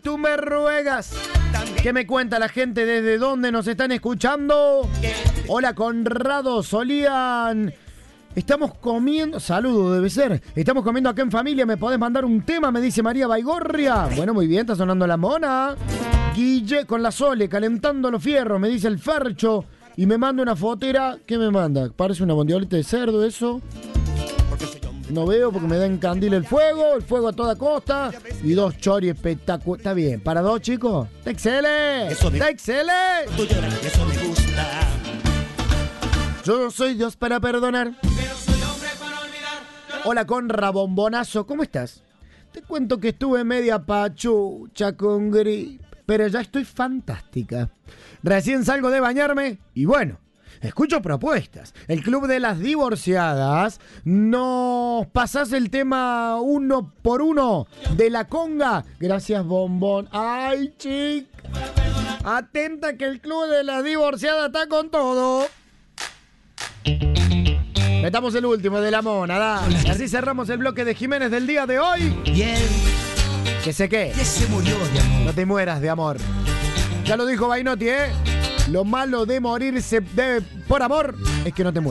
tú me ruegas. ¿Qué me cuenta la gente? ¿Desde dónde nos están escuchando? Hola, Conrado, Solían. Estamos comiendo... Saludo, debe ser. Estamos comiendo acá en familia. ¿Me podés mandar un tema? Me dice María Baigorria. Bueno, muy bien, está sonando la mona. Guille con la Sole, calentando los fierros, me dice el Fercho. Y me manda una fotera. ¿Qué me manda? Parece una bondiolita de cerdo eso. No veo porque me da en candil el fuego a toda costa. Y 2 chori espectaculares. Está bien, ¿para 2, chicos? ¡Está excelente! ¡Está excelente! Eso me gusta. Yo soy Dios para perdonar. Pero soy hombre para olvidar. Hola, Conra Bombonazo, ¿cómo estás? Te cuento que estuve media pachucha con gripe, pero ya estoy fantástica. Recién salgo de bañarme y bueno, escucho propuestas. El Club de las Divorciadas, ¿nos pasás el tema 1 por 1 de la conga? Gracias, Bombón. Ay, chic. Atenta que el Club de las Divorciadas está con todo. Metamos el último de la mona, dale. Así cerramos el bloque de Jiménez del día de hoy. Bien. Que sé qué. Que se murió de amor. No te mueras de amor. Ya lo dijo Bainotti, ¿eh? Lo malo de morirse por amor es que no te mueras.